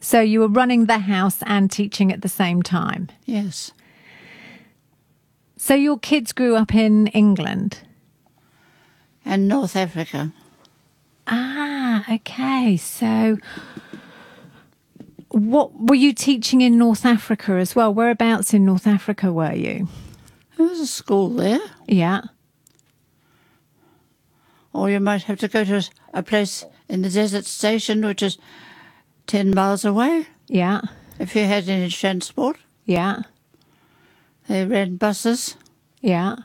So you were running the house and teaching at the same time? Yes. So your kids grew up in England? And North Africa. Ah, okay. So what were you teaching in North Africa as well? Whereabouts in North Africa were you? There was a school there. Yeah. Or you might have to go to a place in the desert station, which is 10 miles away, Yeah. if you had any transport. Yeah. They ran buses. Yeah.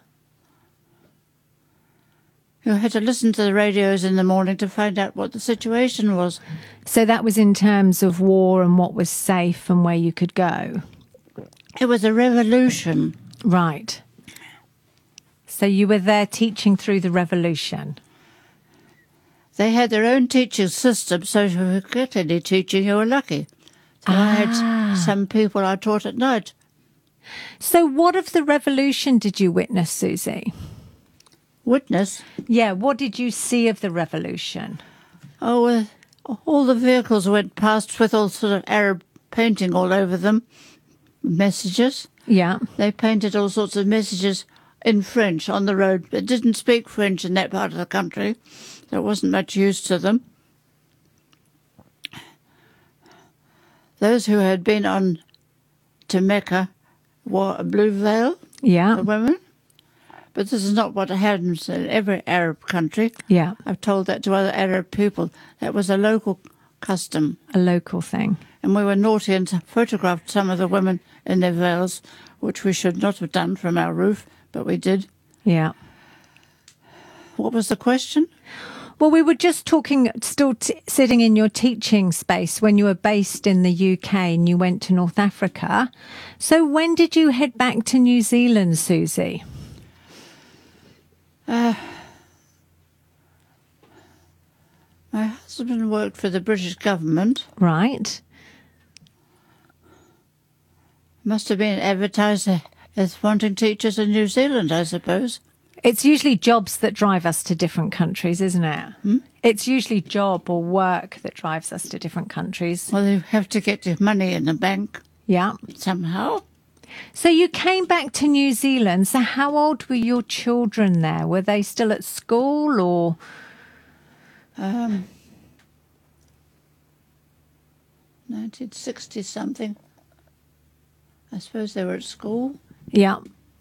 You had to listen to the radios in the morning to find out what the situation was. So that was in terms of war and what was safe and where you could go? It was a revolution. Right. So you were there teaching through the revolution? They had their own teaching system, so if you could get any teaching, you were lucky. So I had some people I taught at night. So what of the revolution did you witness, Susie? Witness? Yeah, what did you see of the revolution? Oh, all the vehicles went past with all sort of Arab painting all over them, messages. Yeah. They painted all sorts of messages in French on the road. They didn't speak French in that part of the country. There wasn't much use to them. Those who had been on to Mecca wore a blue veil, Yeah. the women. But this is not what happens in every Arab country. Yeah. I've told that to other Arab people. That was a local custom. A local thing. And we were naughty and photographed some of the women in their veils, which we should not have done from our roof, but we did. Yeah. What was the question? Well, we were just talking, still sitting in your teaching space when you were based in the UK and you went to North Africa. So when did you head back to New Zealand, Susie? My husband worked for the British government. Right. Must have been advertised as wanting teachers in New Zealand, I suppose. It's usually jobs that drive us to different countries, isn't it? It's usually job or work that drives us to different countries. Well, you have to get your money in the bank Yeah. somehow. So you came back to New Zealand. So how old were your children there? Were they still at school or? 1960-something. I suppose they were at school. Yeah.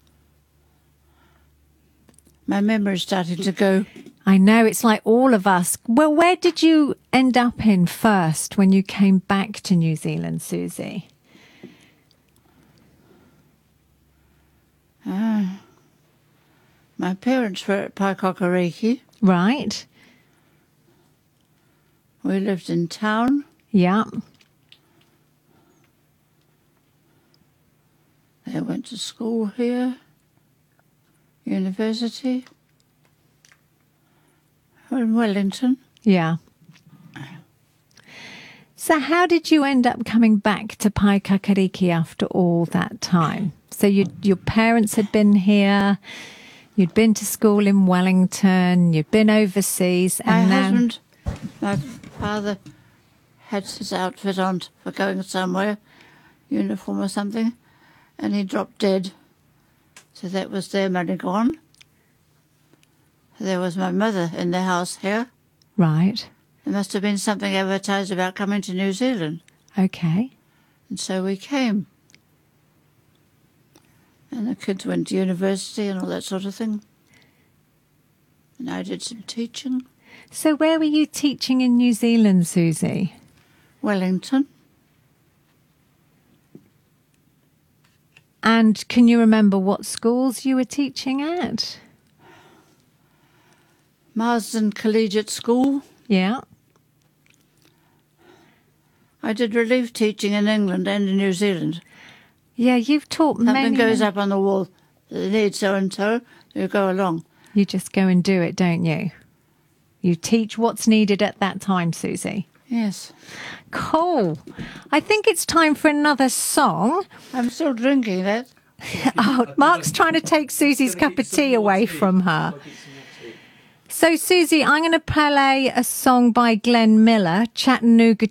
My memory's starting to go. I know, it's like all of us. Well, where did you end up in first when you came back to New Zealand, Susie? My parents were at Paikokariki. Right. We lived in town. Yeah. They went to school here, university, in Wellington. Yeah. So how did you end up coming back to Paikakariki after all that time? So your parents had been here, you'd been to school in Wellington, you'd been overseas, and My father had his outfit on for going somewhere, uniform or something, and he dropped dead. So that was their money gone. There was my mother in the house here. Right. There must have been something advertised about coming to New Zealand. Okay. And so we came. And the kids went to university and all that sort of thing. And I did some teaching. So where were you teaching in New Zealand, Susie? Wellington. And can you remember what schools you were teaching at? Marsden Collegiate School. Yeah. I did relief teaching in England and in New Zealand. Yeah, you've taught many. Something goes up on the wall. They need so-and-so. You go along. You just go and do it, don't you? You teach what's needed at that time, Susie. Yes. Cool. I think it's time for another song. I'm still drinking that. Oh, Mark's trying to take Susie's cup of tea away from her. So, Susie, I'm going to play a song by Glenn Miller, Chattanooga